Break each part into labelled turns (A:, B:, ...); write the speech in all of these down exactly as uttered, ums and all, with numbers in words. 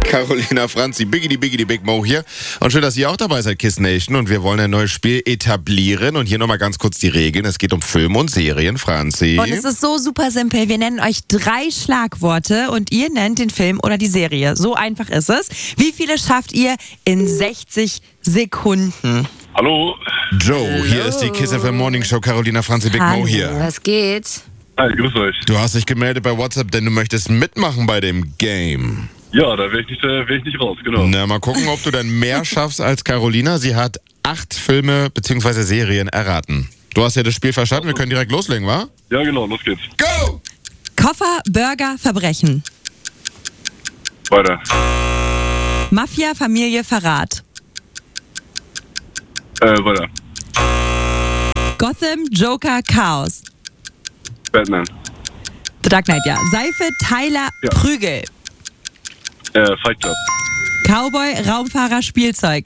A: Carolina Franzi, Biggity Biggity Big Mo hier. Und schön, dass ihr auch dabei seid, Kiss Nation. Und wir wollen ein neues Spiel etablieren. Und hier nochmal ganz kurz die Regeln. Es geht um Filme und Serien, Franzi.
B: Und es ist so super simpel. Wir nennen euch drei Schlagworte und ihr nennt den Film oder die Serie. So einfach ist es. Wie viele schafft ihr in sechzig Sekunden?
C: Hallo.
A: Joe, hier ist die Kiss F M Morning Show. Carolina Franzi, Big
B: Hallo.
A: Mo hier.
D: Was geht?
C: Hi, grüß euch.
A: Du hast dich gemeldet bei WhatsApp, denn du möchtest mitmachen bei dem Game.
C: Ja, da wäre ich, nicht, äh, wär ich nicht raus, genau.
A: Na, mal gucken, ob du dann mehr schaffst als Carolina. Sie hat acht Filme bzw. Serien erraten. Du hast ja das Spiel verstanden, wir können direkt loslegen, wa?
C: Ja, genau, los geht's.
A: Go!
B: Koffer, Burger, Verbrechen.
C: Weiter.
B: Mafia, Familie, Verrat.
C: Äh, weiter.
B: Gotham, Joker, Chaos.
C: Batman.
B: The Dark Knight, ja. Seife, Tyler,
C: Ja.
B: Prügel.
C: Äh, Fight Club.
B: Cowboy, Raumfahrer, Spielzeug.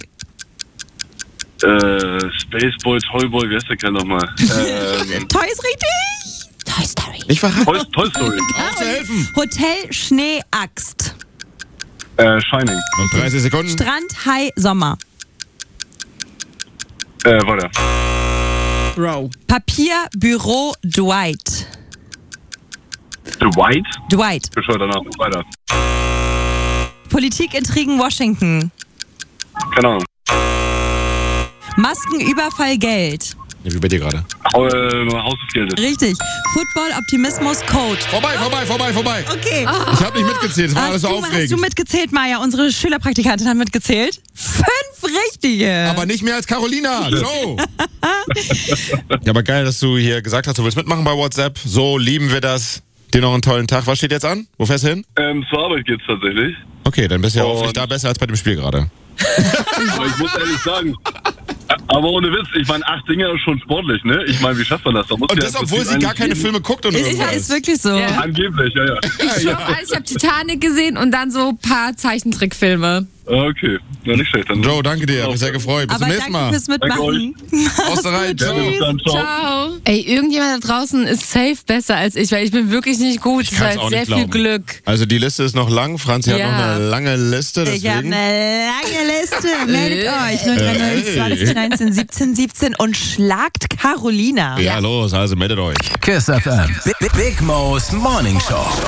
C: Äh, Spaceboy, Toyboy, wie heißt der Kerl nochmal? Ähm,
B: Toy ist richtig. Toy Story.
A: Ich verrate.
C: Toy, Toy Story.
A: Auf zu helfen.
B: Hotel, Schnee, Axt.
C: Äh, Shining.
A: Und dreißig Sekunden.
B: Strand, Hai, Sommer.
C: Äh, weiter.
B: Bro. Papier, Büro, Dwight.
C: The White?
B: Dwight.
C: Bescheuerter Name. Weiter.
B: Politik, Intrigen, Washington.
C: Keine Ahnung.
B: Masken, Überfall, Geld.
A: Ja, wie bei dir gerade.
C: Hau- äh, Haus des Geldes.
B: Richtig. Football, Optimismus, Code.
A: Vorbei, vorbei, vorbei, vorbei.
B: Okay.
A: Ich habe nicht mitgezählt, es war alles
B: Hast
A: so
B: du, hast
A: aufregend.
B: du mitgezählt, Maja? Unsere Schülerpraktikantin hat mitgezählt. Fünf richtige.
A: Aber nicht mehr als Carolina. So. Ja, aber geil, dass du hier gesagt hast, du willst mitmachen bei WhatsApp. So lieben wir das. Dir noch einen tollen Tag. Was steht jetzt an? Wo fährst du hin?
C: Ähm, zur Arbeit geht's tatsächlich.
A: Okay, dann bist du ja
C: Und-
A: hoffentlich da besser als bei dem Spiel gerade.
C: Aber ich muss ehrlich sagen, aber ohne Witz, ich meine, acht Dinger ist schon sportlich, ne? Ich meine, wie schafft man das? Da muss
A: Und
C: ja
A: das,
C: im
A: obwohl
C: Prinzip
A: sie gar
C: eigentlich
A: keine
C: jeden-
A: Filme guckt und
B: ist,
A: irgendwas.
B: ist wirklich so.
D: Ja.
C: Angeblich, ja, ja.
D: Ich schwör, also ich habe Titanic gesehen und dann so ein paar Zeichentrickfilme.
C: Okay, ja, nicht schlecht. Dann
A: Joe, danke dir. Hab mich sehr gefreut. Bis
B: Aber
A: zum nächsten
B: danke
A: Mal.
B: fürs Mitmachen.
A: Aus der Reihe.
C: Ja, bis
A: Ciao.
C: dann, ciao.
D: Ciao. Ey, irgendjemand da draußen ist safe besser als ich, weil ich bin wirklich nicht gut. Das
A: kann's
D: war
A: auch
D: sehr
A: nicht
D: viel
A: glauben.
D: Glück.
A: Also die Liste ist noch lang. Franzi hat
D: Ja.
A: noch eine lange Liste.
B: Ich habe
A: Deswegen.
B: eine lange Liste. Meldet euch. null drei null
A: Hey.
B: zwanzig neunzehn siebzehn siebzehn und schlagt Carolina.
A: Ja, los, also meldet euch.
E: Kiss F M. Big, Big Mo's Morning Show.